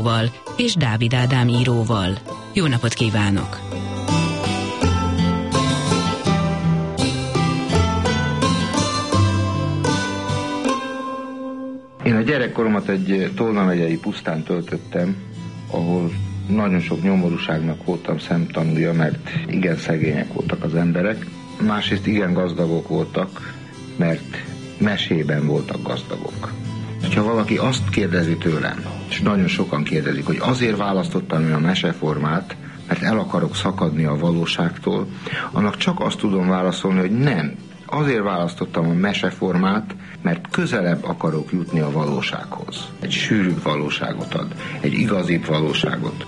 és Dávid Ádám íróval. Jó napot kívánok! Én a gyerekkoromat egy Tolna megyei pusztán töltöttem, ahol nagyon sok nyomorúságnak voltam szemtanúja, mert igen szegények voltak az emberek, másrészt igen gazdagok voltak, mert mesében voltak gazdagok. Ha valaki azt kérdezi tőlem, és nagyon sokan kérdezik, hogy azért választottam én a meseformát, mert el akarok szakadni a valóságtól, annak csak azt tudom válaszolni, hogy nem. Azért választottam a meseformát, mert közelebb akarok jutni a valósághoz. Egy sűrűbb valóságot ad, egy igazibb valóságot.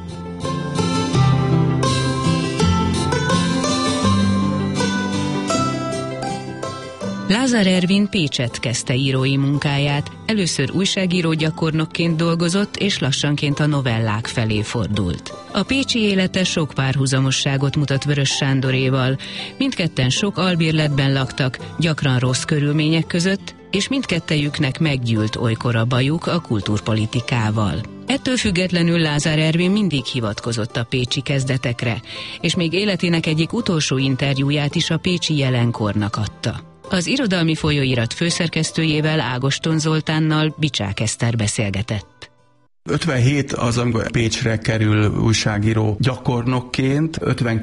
Lázár Ervin Pécsett kezdte írói munkáját, először újságíró gyakornokként dolgozott, és lassanként a novellák felé fordult. A pécsi élete sok párhuzamosságot mutat Vörös Sándoréval. Mindketten sok albérletben laktak, gyakran rossz körülmények között, és mindkettejüknek meggyűlt olykor a bajuk a kultúrpolitikával. Ettől függetlenül Lázár Ervin mindig hivatkozott a pécsi kezdetekre, és még életének egyik utolsó interjúját is a pécsi Jelenkornak adta. Az Irodalmi Folyóirat főszerkesztőjével, Ágoston Zoltánnal Bicsák Eszter beszélgetett. 57 az, amikor Pécsre kerül újságíró gyakornokként,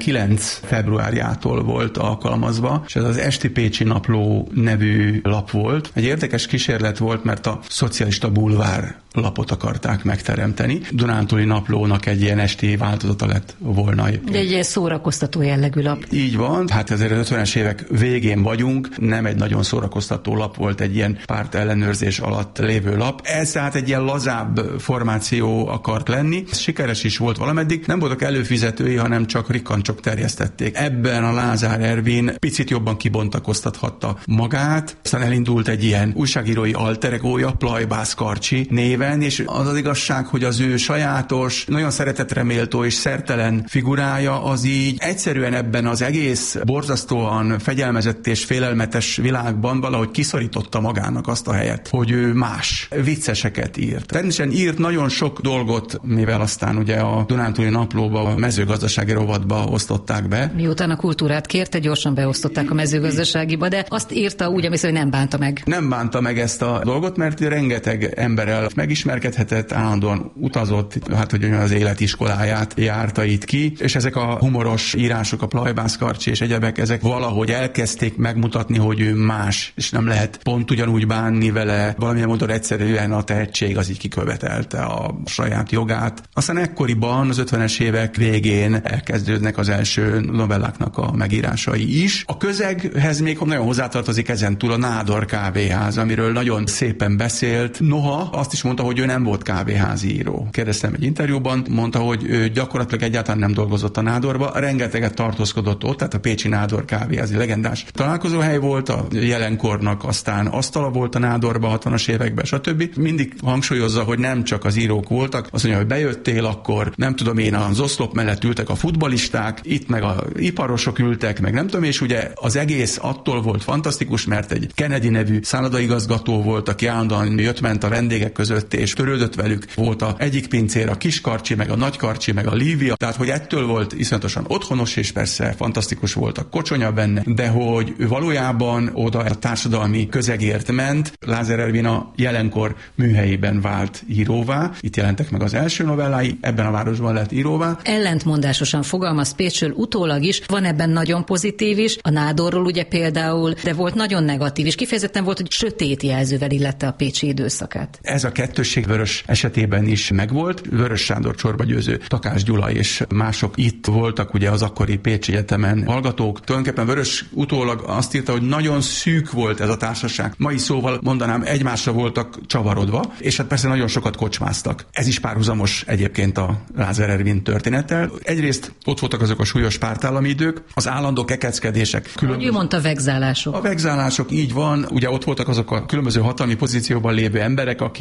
59 februárjától volt alkalmazva, és ez az Esti Pécsi Napló nevű lap volt. Egy érdekes kísérlet volt, mert a Szocialista Bulvár lapot akarták megteremteni. Dunántúli Naplónak egy ilyen esti változata lett volna. De egy ilyen szórakoztató jellegű lap. Így van, hát azért az 50-es évek végén vagyunk, nem egy nagyon szórakoztató lap volt, egy ilyen párt ellenőrzés alatt lévő lap. Ez tehát egy ilyen lazább formáció akart lenni. Ez sikeres is volt valameddig, nem voltak előfizetői, hanem csak rikkancsok terjesztették. Ebben a Lázár Ervin picit jobban kibontakoztathatta magát, aztán elindult egy ilyen újságírói alter egója, Plajbász Karcsi néven, és az az igazság, hogy az ő sajátos, nagyon szeretetre méltó és szertelen figurája az így egyszerűen ebben az egész borzasztóan fegyelmezett és félelmetes világban valahogy kiszorította magának azt a helyet, hogy ő más vicceseket írt. Természetesen írt nagyon sok dolgot, mivel aztán ugye a Dunántúli Naplóba, a mezőgazdasági rovatba osztották be. Miután a kultúrát kérte, gyorsan beosztották a mezőgazdaságiba, de azt írta úgy, hogy nem bánta meg. Nem bánta meg ezt a dolgot, mert rengeteg emberrel megismerkedhetett, állandóan utazott, hát hogy az életiskoláját járta itt ki, és ezek a humoros írások, a Plajbász Karcsi és egyebek, ezek valahogy elkezdték megmutatni, hogy ő más, és nem lehet pont ugyanúgy bánni vele, valamilyen módon egyszerűen a tehetség az így kikövetelte a saját jogát. Aztán ekkoriban, az 50-es évek végén elkezdődnek az első novelláknak a megírásai is. A közeghez még nagyon hozzátartozik ezentúl a Nádor kávéház, amiről nagyon szépen beszélt. Noha azt is mondta, hogy ő nem volt kávéházi író. Kérdeztem egy interjúban, mondta, hogy ő gyakorlatilag egyáltalán nem dolgozott a Nádorba, rengeteget tartózkodott ott, tehát a pécsi Nádor kávéházi legendás találkozóhely volt, a Jelenkornak aztán asztala volt a Nádorba 60-as években, stb. Mindig hangsúlyozza, hogy nem csak az írók voltak, azt mondja, hogy bejöttél, akkor nem tudom én, az oszlop mellett ültek a futballisták, itt meg a iparosok ültek, meg nem tudom, és ugye az egész attól volt fantasztikus, mert egy Kennedy nevű szállodaigazgató volt, aki állandóan jött-ment a vendégek között, és törődött velük. Volt a egyik pincér, a Kiskarcsi, meg a Nagykarcsi, meg a Lívia, tehát hogy ettől volt iszonyatosan otthonos, és persze fantasztikus volt a kocsonya benne, de hogy valójában oda a társadalmi közegért ment. Lázár Ervin a Jelenkor műhelyében vált íróvá. Itt jelentek meg az első novellái, ebben a városban lett íróvá. Ellentmondásosan fogalmaz Pécsről utólag is, van ebben nagyon pozitív is, a Nádorról ugye például, de volt nagyon negatív, és kifejezetten volt, hogy sötét jelzővel illette a pécsi időszakát. Ez a kettősség Vörös esetében is megvolt. Vörös Sándor Csorba Győző, Takács Gyula és mások itt voltak ugye az akkori Pécsi Egyetemen hallgatók. Tulajdonképpen Vörös utólag azt írta, hogy nagyon szűk volt ez a társaság. Mai szóval mondanám, egymásra voltak csavarodva, és hát persze nagyon sokat kocsmáztak. Ez is párhuzamos egyébként a Lázár Ervin történettel. Egyrészt ott voltak azok a súlyos pártállami idők, az állandó kekeckedések. Ő mondta, vegzálások. A vegzálások, így van. Ugye ott voltak azok a különböző hatalmi pozícióban lévő emberek, akik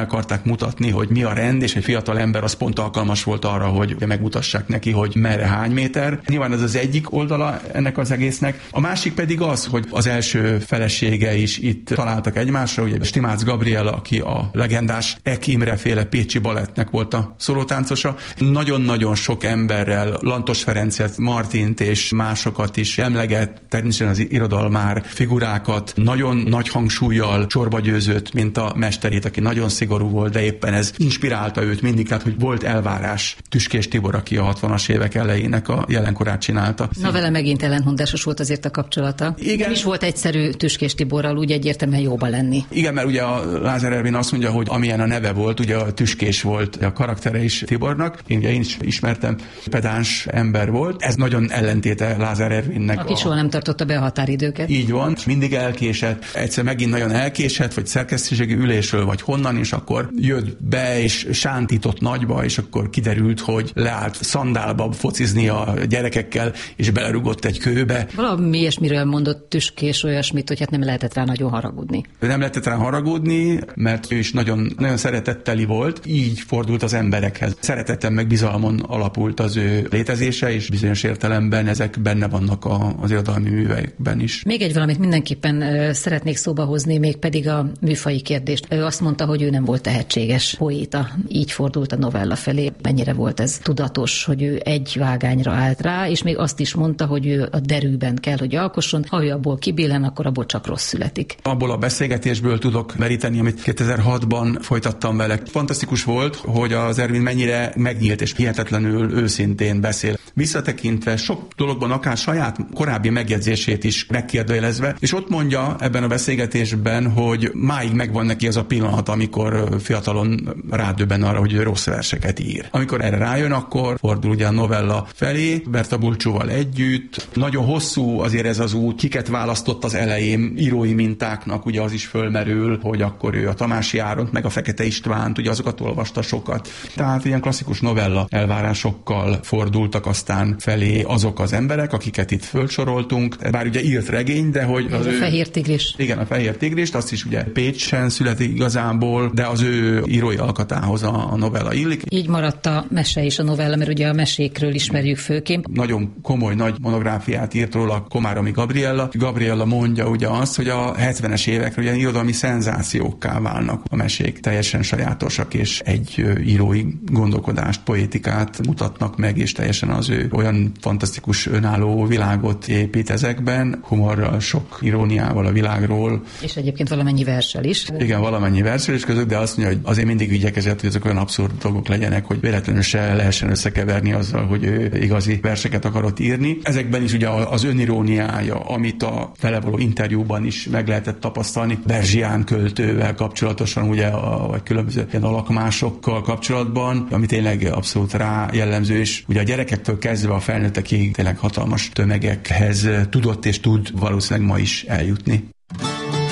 akarták mutatni, hogy mi a rend, és egy fiatal ember az pont alkalmas volt arra, hogy megmutassák neki, hogy merre hány méter. Nyilván ez az egyik oldala ennek az egésznek. A másik pedig az, hogy az első felesége is itt találtak egymásra, ugye Stimácz Gabriella, aki a legendás Ek Imre féle pécsi balettnek volt a szólótáncosa. Nagyon-nagyon sok emberrel, Lantos Ferencet, Martint és másokat is emleget, természetesen az irodalmár figurákat, nagyon nagy hangsúllyal sorba győzött, mint a mesterét, aki nagyon szigorú volt, de éppen ez inspirálta őt mindig, tehát hogy volt elvárás. Tüskés Tibor, aki a 60-as évek elejének a jelenkorát csinálta. Na vele megint ellentmondásos volt azért a kapcsolata. Igen. Nem is volt egyszerű Tüskés Tiborral úgy egyértelműen jóba lenni. Igen, mert ugye a Lázár Ervin azt mondja, hogy amilyen a neve volt, ugye a tüskés volt a karaktere is Tibornak. Én is ismertem, pedáns ember volt. Ez nagyon ellentéte Lázár Ervinnek. Aki soha nem tartotta be a határidőket. Így van, mindig elkésett. Egyszer megint nagyon elkésett, vagy szerkesztőségi ülésről, vagy honnan, és akkor jött be, és sántított nagyba, és akkor kiderült, hogy leállt szandálba focizni a gyerekekkel, és belerugott egy kőbe. Valami ilyesmiről mondott Tüskés olyasmit, hogy hát nem lehetett rá nagyon haragudni. Nem lehetett rá haragudni, mert ő is nagyon, nagyon szeretetteli volt, így fordult az emberekhez. Szeretetten meg bizalmon alapult az ő létezése, és bizonyos értelemben ezek benne vannak az irodalmi művekben is. Még egy valamit mindenképpen szeretnék szóba hozni, még pedig a műfaji kérdést. Ő azt mondta, hogy ő nem volt tehetséges poéta, így fordult a novella felé. Mennyire volt ez tudatos, hogy ő egy vágányra állt rá, és még azt is mondta, hogy ő a derűben kell, hogy alkosson. Ha ő abból kibillen, akkor abból csak rossz születik. Abból a beszélgetésből tudok meríteni, amit 2006-ban folytattam vele. Fantasztikus volt, hogy az Ervin mennyire megnyílt és hihetetlenül őszintén beszél. Visszatekintve sok dologban akár saját korábbi megjegyzését is megkérdőjelezve, és ott mondja ebben a beszélgetésben, hogy máig megvan neki az a pillanat, amikor fiatalon rádöbben arra, hogy rossz verseket ír. Amikor erre rájön, akkor fordul ugye a novella felé, Berta Bulcsúval együtt. Nagyon hosszú azért ez az út, kiket választott az elején írói mintáknak, ugye az is fölmerül, hogy akkor ő a Tamási Áront, meg a Fekete Istvánt, ugye azokat olvasta sokat. Tehát ilyen klasszikus novella elvárásokkal fordultak aztán felé azok az emberek, akiket itt fölsoroltunk. Bár ugye írt regény, de hogy az ő... Fehér Tigris. Igen, a Fehér Tigrist, azt is ugye Pécsen születik igazából, de az ő írói alkatához a novella illik. Így maradt a mese és a novella, mert ugye a mesékről ismerjük főként. Nagyon komoly, nagy monográfiát írt róla Komáromi Gabriella. Gabriella mondja ugye azt, hogy a 70-es évekről ilyen irodalmi szenzációkká válnak a mesék, teljesen sajátosak, és egy írói gondolkodást, poétikát mutatnak meg, és teljesen az ő olyan fantasztikus önálló világot épít ezekben, humorral, sok iróniával a világról. És egyébként valamennyi verssel is. Igen, valamennyi verssel is között, de azt mondja, hogy azért mindig igyekezett, hogy ezek olyan abszurd dolgok legyenek, hogy véletlenül se lehessen összekeverni azzal, hogy ő igazi verseket akarott írni. Ezekben is ugye az öniróniája, amit a vele való interjúban is meg lehetett tapasztalni, Berzsián költővel kapcsolatosan, ugye, vagy különböző ilyen alakmásokkal kapcsolatban, ami tényleg abszolút rá jellemző, és ugye a gyerekektől kezdve a felnőttekig tényleg hatalmas tömegekhez tudott és tud valószínűleg ma is eljutni.